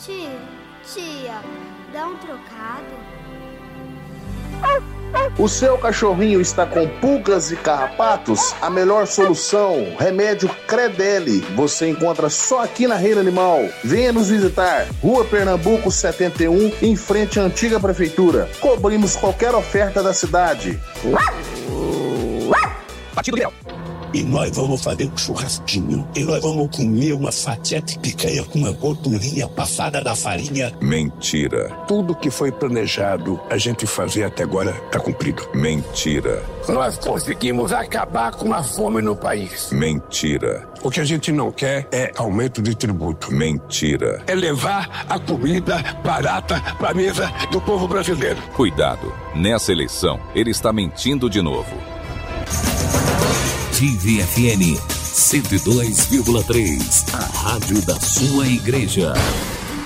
Tia, dá um trocado. O seu cachorrinho está com pulgas e carrapatos? A melhor solução, remédio Credelli. Você encontra só aqui na Reino Animal. Venha nos visitar. Rua Pernambuco 71, em frente à antiga prefeitura. Cobrimos qualquer oferta da cidade. Batido Miguel. E nós vamos fazer um churrasquinho. E nós vamos comer uma fatia de picanha com uma gordurinha passada da farinha. Mentira. Tudo que foi planejado a gente fazer até agora está cumprido. Mentira. Nós conseguimos acabar com a fome no país. Mentira. O que a gente não quer é aumento de tributo. Mentira. É levar a comida barata para a mesa do povo brasileiro. Cuidado, nessa eleição ele está mentindo de novo. Ative FM 102,3, a rádio da sua igreja.